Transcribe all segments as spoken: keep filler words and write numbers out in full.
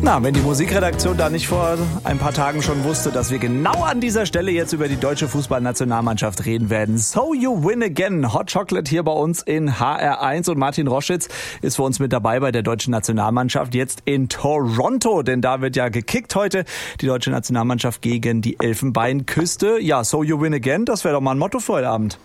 Na, wenn die Musikredaktion da nicht vor ein paar Tagen schon wusste, dass wir genau an dieser Stelle jetzt über die deutsche Fußballnationalmannschaft reden werden. So you win again. Hot Chocolate hier bei uns in H R eins und Martin Roschitz ist für uns mit dabei bei der deutschen Nationalmannschaft jetzt in Toronto, denn da wird ja gekickt heute die deutsche Nationalmannschaft gegen die Elfenbeinküste. Ja, so you win again, das wäre doch mal ein Motto für heute Abend.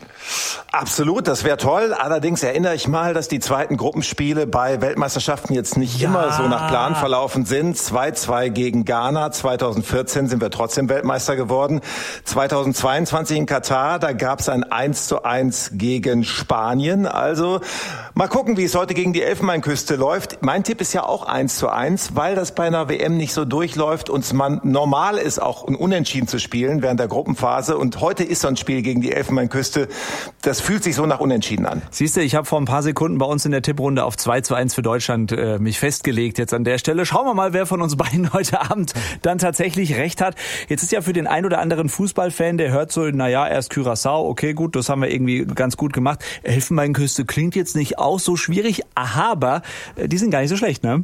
Absolut, das wäre toll. Allerdings erinnere ich mal, dass die zweiten Gruppenspiele bei Weltmeisterschaften jetzt nicht ja. immer so nach Plan verlaufen sind. zwei zwei gegen Ghana. zweitausendvierzehn sind wir trotzdem Weltmeister geworden. zweitausendzweiundzwanzig in Katar, da gab es ein eins zu eins gegen Spanien. Also mal gucken, wie es heute gegen die Elfenbeinküste läuft. Mein Tipp ist ja auch eins zu eins, weil das bei einer W M nicht so durchläuft und man normal ist, auch ein Unentschieden zu spielen während der Gruppenphase. Und heute ist so ein Spiel gegen die Elfenbeinküste. Das fühlt sich so nach Unentschieden an. Siehst du, ich habe vor ein paar Sekunden bei uns in der Tipprunde auf zwei zu eins für Deutschland äh, mich festgelegt jetzt an der Stelle. Schauen wir mal, wer von uns beiden heute Abend dann tatsächlich recht hat. Jetzt ist ja für den ein oder anderen Fußballfan, der hört so, naja, erst Curaçao, okay, gut, das haben wir irgendwie ganz gut gemacht. Elfenbeinküste klingt jetzt nicht auch so schwierig, aber äh, die sind gar nicht so schlecht, ne?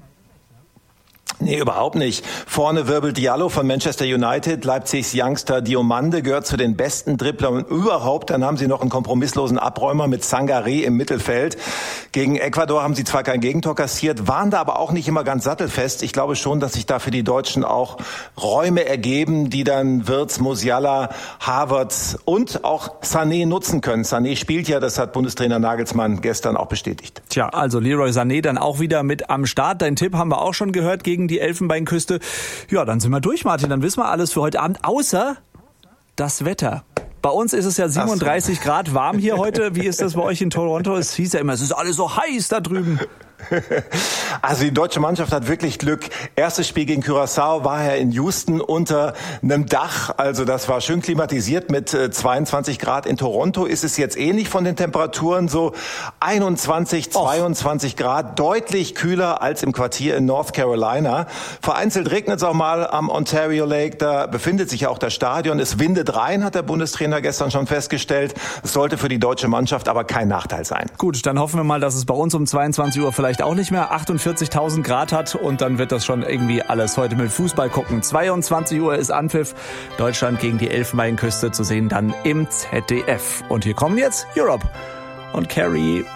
Nee, überhaupt nicht. Vorne wirbelt Diallo von Manchester United, Leipzigs Youngster Diomande gehört zu den besten Dribblern überhaupt. Dann haben sie noch einen kompromisslosen Abräumer mit Sangaré im Mittelfeld. Gegen Ecuador haben sie zwar kein Gegentor kassiert, waren da aber auch nicht immer ganz sattelfest. Ich glaube schon, dass sich da für die Deutschen auch Räume ergeben, die dann Wirtz, Musiala, Havertz und auch Sané nutzen können. Sané spielt ja, das hat Bundestrainer Nagelsmann gestern auch bestätigt. Tja, also Leroy Sané dann auch wieder mit am Start. Dein Tipp haben wir auch schon gehört gegen die Elfenbeinküste. Ja, dann sind wir durch, Martin. Dann wissen wir alles für heute Abend, außer das Wetter. Bei uns ist es ja siebenunddreißig so. Grad warm hier heute. Wie ist das bei euch in Toronto? Es hieß ja immer, es ist alles so heiß da drüben. Also die deutsche Mannschaft hat wirklich Glück. Erstes Spiel gegen Curaçao war ja in Houston unter einem Dach. Also das war schön klimatisiert mit zweiundzwanzig Grad. In Toronto ist es jetzt ähnlich von den Temperaturen, so einundzwanzig, zweiundzwanzig Grad. Deutlich kühler als im Quartier in North Carolina. Vereinzelt regnet es auch mal am Ontario Lake. Da befindet sich auch das Stadion. Es windet rein, hat der Bundestrainer gestern schon festgestellt. Es sollte für die deutsche Mannschaft aber kein Nachteil sein. Gut, dann hoffen wir mal, dass es bei uns um zweiundzwanzig Uhr vielleicht auch nicht mehr achtundvierzigtausend Grad hat und dann wird das schon irgendwie alles heute mit Fußball gucken. zweiundzwanzig Uhr ist Anpfiff. Deutschland gegen die Elfenbeinküste zu sehen dann im Z D F. Und hier kommen jetzt Europe und Carrie.